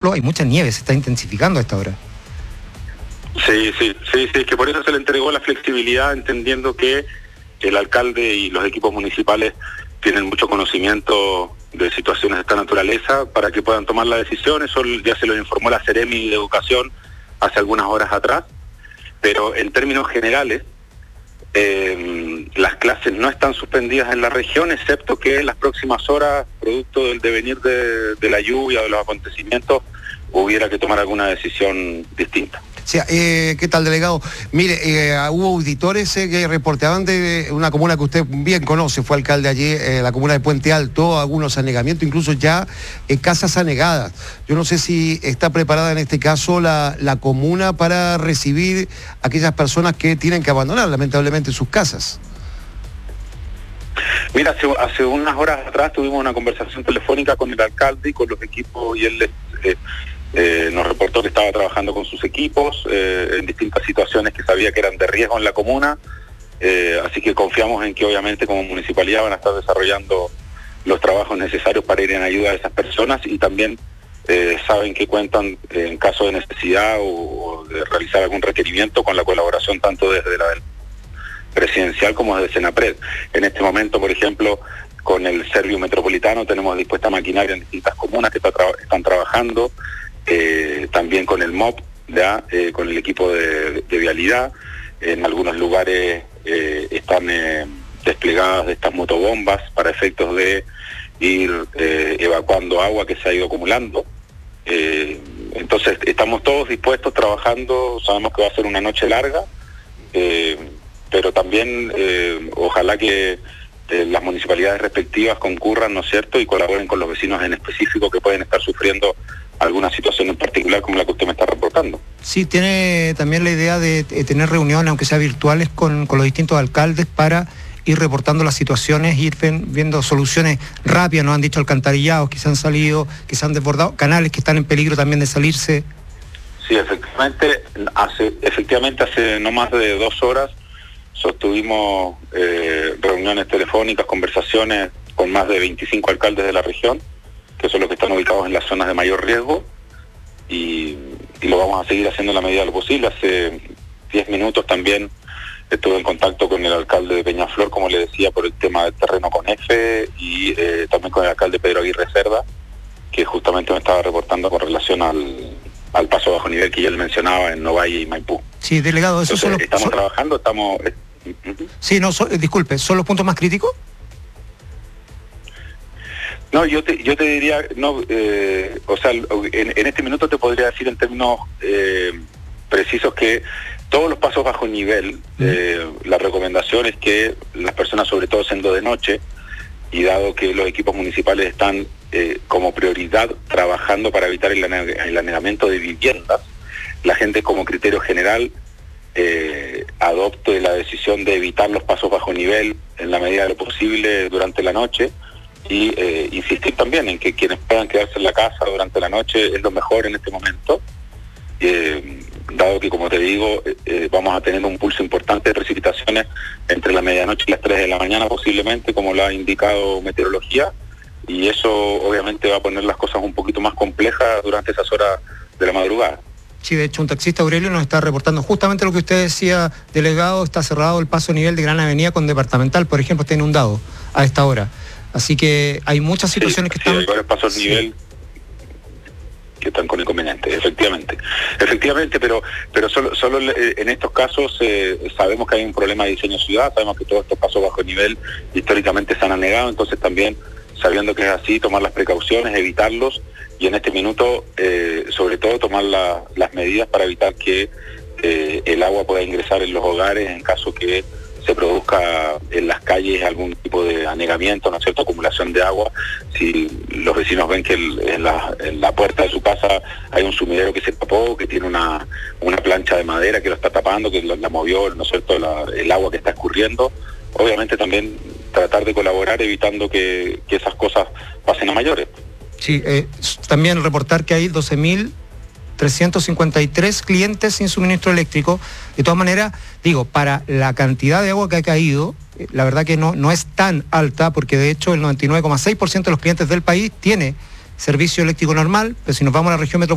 ejemplo, hay mucha nieve, se está intensificando a esta hora. Sí, es que por eso se le entregó la flexibilidad, entendiendo que el alcalde y los equipos municipales tienen mucho conocimiento de situaciones de esta naturaleza para que puedan tomar la decisión. Eso ya se lo informó la Seremi de Educación hace algunas horas atrás, pero en términos generales las clases no están suspendidas en la región, excepto que en las próximas horas, producto del devenir de la lluvia, de los acontecimientos, hubiera que tomar alguna decisión distinta. Sí, ¿qué tal, delegado? Mire, hubo auditores que reportaban de una comuna que usted bien conoce, fue alcalde allí, la comuna de Puente Alto, algunos anegamientos, incluso ya casas anegadas. Yo no sé si está preparada en este caso la comuna para recibir a aquellas personas que tienen que abandonar lamentablemente sus casas. Mira, hace unas horas atrás tuvimos una conversación telefónica con el alcalde y con los equipos, y él nos reportó que estaba trabajando con sus equipos en distintas situaciones que sabía que eran de riesgo en la comuna, así que confiamos en que obviamente como municipalidad van a estar desarrollando los trabajos necesarios para ir en ayuda a esas personas, y también saben que cuentan en caso de necesidad o de realizar algún requerimiento con la colaboración tanto desde la presidencial como desde Senapred. En este momento, por ejemplo, con el Servio Metropolitano tenemos dispuesta maquinaria en distintas comunas que están trabajando, también con el MOP, con el equipo de vialidad. En algunos lugares están desplegadas de estas motobombas para efectos de ir evacuando agua que se ha ido acumulando. Entonces estamos todos dispuestos, trabajando. Sabemos que va a ser una noche larga, pero también ojalá que las municipalidades respectivas concurran, ¿no es cierto?, y colaboren con los vecinos en específico que pueden estar sufriendo alguna situación en particular como la que usted me está reportando. Sí, tiene también la idea de tener reuniones, aunque sea virtuales, con los distintos alcaldes para ir reportando las situaciones, ir viendo soluciones rápidas. Nos han dicho alcantarillados que se han salido, que se han desbordado, canales que están en peligro también de salirse. Sí, efectivamente hace no más de 2 horas sostuvimos reuniones telefónicas, conversaciones con más de 25 alcaldes de la región, que son los que están ubicados en las zonas de mayor riesgo, y lo vamos a seguir haciendo en la medida de lo posible. Hace 10 minutos también estuve en contacto con el alcalde de Peñaflor, como le decía, por el tema del terreno con F, y también con el alcalde Pedro Aguirre Cerda, que justamente me estaba reportando con relación al paso bajo nivel que ya le mencionaba en Novalle y Maipú. Sí, delegado, eso entonces, estamos trabajando, estamos... Sí, no, disculpe, ¿son los puntos más críticos? No, yo te diría, no, o sea, en este minuto te podría decir en términos precisos que todos los pasos bajo nivel, la recomendación es que las personas, sobre todo siendo de noche, y dado que los equipos municipales están como prioridad trabajando para evitar el anegamiento de viviendas, la gente como criterio general adopte la decisión de evitar los pasos bajo nivel en la medida de lo posible durante la noche, y insistir también en que quienes puedan quedarse en la casa durante la noche es lo mejor en este momento, dado que, como te digo, vamos a tener un pulso importante de precipitaciones entre la medianoche y las 3 de la mañana posiblemente, como lo ha indicado meteorología, y eso obviamente va a poner las cosas un poquito más complejas durante esas horas de la madrugada. Sí, de hecho un taxista, Aurelio, nos está reportando justamente lo que usted decía, delegado. Está cerrado el paso a nivel de Gran Avenida con Departamental, por ejemplo, está inundado a esta hora. Así que hay muchas situaciones que están... Sí, hay varios pasos a nivel que están con inconvenientes, efectivamente, pero solo en estos casos sabemos que hay un problema de diseño ciudad, sabemos que todos estos pasos bajo nivel históricamente se han anegado, entonces también, sabiendo que es así, tomar las precauciones, evitarlos, y en este minuto, sobre todo, tomar las medidas para evitar que el agua pueda ingresar en los hogares en caso que se produzca en las calles algún tipo de anegamiento, ¿no es cierto?, acumulación de agua. Si los vecinos ven que en la puerta de su casa hay un sumidero que se tapó, que tiene una plancha de madera que lo está tapando, que la movió, ¿no es cierto?, el agua que está escurriendo, obviamente también tratar de colaborar evitando que esas cosas pasen a mayores. Sí, también reportar que hay 12.353 clientes sin suministro eléctrico. De todas maneras, digo, para la cantidad de agua que ha caído, la verdad que no es tan alta, porque de hecho el 99,6% de los clientes del país tiene servicio eléctrico normal, pero si nos vamos a la región metropolitana,